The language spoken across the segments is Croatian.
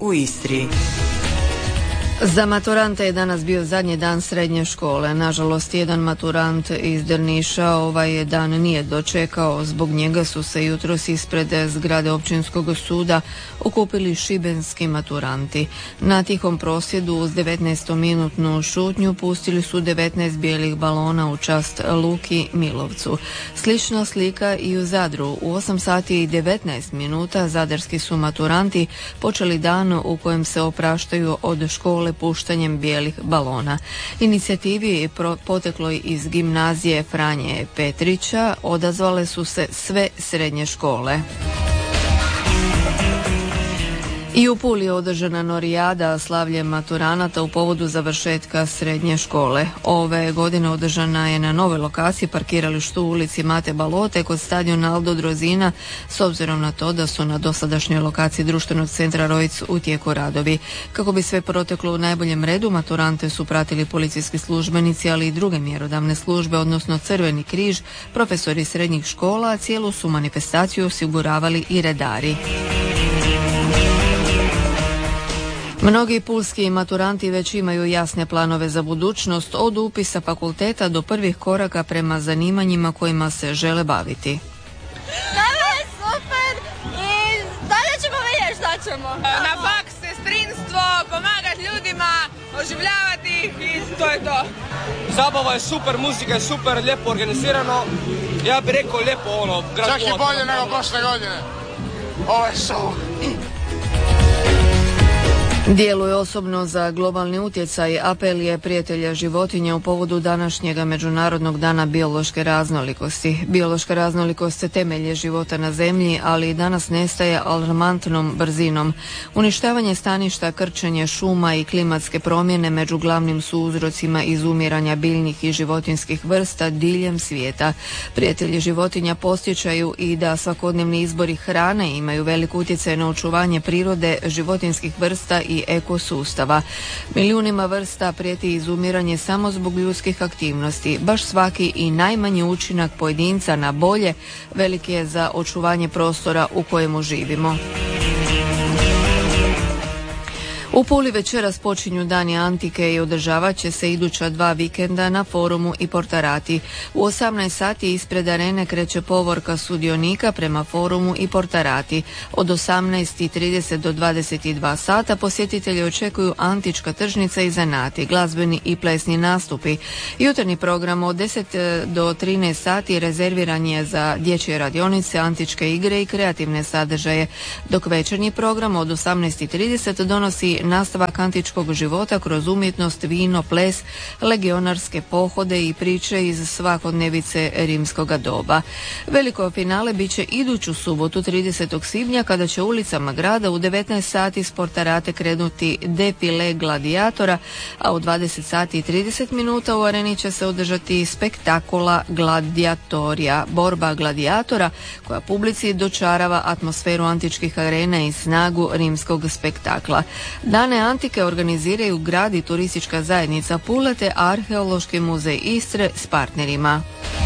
u Istri. Za maturante je danas bio zadnji dan srednje škole. Nažalost, jedan maturant iz Drniša ovaj dan nije dočekao. Zbog njega su se jutros ispred zgrade općinskog suda okupili šibenski maturanti. Na tihom prosvjedu uz 19-minutnu šutnju pustili su 19 bijelih balona u čast Luki Milovcu. Slična slika i u Zadru. U 8 sati i 19 minuta zadarski su maturanti počeli dan u kojem se opraštaju od škole puštanjem bijelih balona. Inicijativi je poteklo iz gimnazije Franje Petrića, odazvale su se sve srednje škole. I u Puli je održana Norijada, slavlje maturanata u povodu završetka srednje škole. Ove godine održana je na novoj lokaciji, parkiralištu u ulici Mate Balote kod stadiona Aldo Drozina, s obzirom na to da su na dosadašnjoj lokaciji društvenog centra Rojc u tijeku radovi. Kako bi sve proteklo u najboljem redu, maturante su pratili policijski službenici, ali i druge mjerodavne službe, odnosno Crveni križ, profesori srednjih škola, a cijelu su manifestaciju osiguravali i redari. Mnogi pulski maturanti već imaju jasne planove za budućnost, od upisa fakulteta do prvih koraka prema zanimanjima kojima se žele baviti. Nama je super i dalje ćemo vidjeti šta ćemo. Na faks, sestrinstvo, pomagati ljudima, oživljavati ih i to je to. Zabava je super, muzika je super, lijepo organizirano. Ja bih rekao lijepo grad. Čak i bolje nego prošle godine. Ovo je show. Djeluje osobno za globalni utjecaj. Apel je prijatelja životinja u povodu današnjega Međunarodnog dana biološke raznolikosti. Biološka raznolikost temelj života na zemlji, ali i danas nestaje alarmantnom brzinom. Uništavanje staništa, krčenje šuma i klimatske promjene među glavnim su uzrocima izumiranja biljnih i životinjskih vrsta diljem svijeta. Prijatelji životinja podsjećaju i da svakodnevni izbori hrane imaju velik utjecaj na očuvanje prirode, životinjskih vrsta i ekosustava. Milijunima vrsta prijeti izumiranje samo zbog ljudskih aktivnosti. Baš svaki i najmanji učinak pojedinca na bolje velik je za očuvanje prostora u kojemu živimo. U Puli večeras počinju Dani antike i održavat će se iduća 2 vikenda na forumu i Portarati. U 18 sati ispred arene kreće povorka sudionika prema forumu i Portarati. Od 18:30 do 22 sata posjetitelji očekuju antička tržnica i zanati, glazbeni i plesni nastupi. Jutarnji program od 10 do 13 sati rezerviran je za dječje radionice, antičke igre i kreativne sadržaje, dok večernji program od 18:30 donosi nastavak antičkog života kroz umjetnost, vino, ples, legionarske pohode i priče iz svakodnevice rimskoga doba. Veliko finale bit će iduću subotu 30. svibnja kada će ulicama grada u 19 sati s Portarate krenuti defile gladijatora, a u 20 sati i 30 minuta u areni će se održati spektakula gladijatorija, borba gladijatora koja publici dočarava atmosferu antičkih arena i snagu rimskog spektakla. Dane antike organiziraju grad i turistička zajednica Pule te Arheološki muzej Istre s partnerima.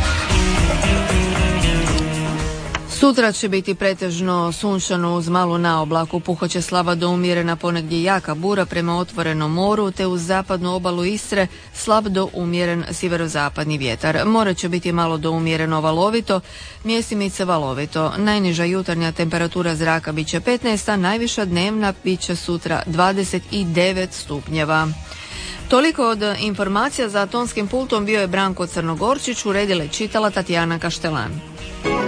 Sutra će biti pretežno sunčano uz malu naoblaku, puhat će slaba do umjerena ponegdje jaka bura prema otvorenom moru, te uz zapadnu obalu Istre slab do umjeren sjeverozapadni vjetar. More će biti malo do umjereno valovito, mjestimice valovito. Najniža jutarnja temperatura zraka bit će 15, a najviša dnevna bit će sutra 29 stupnjeva. Toliko od informacija. Za tonskim pultom bio je Branko Crnogorčić, uredila i čitala Tatjana Kaštelan.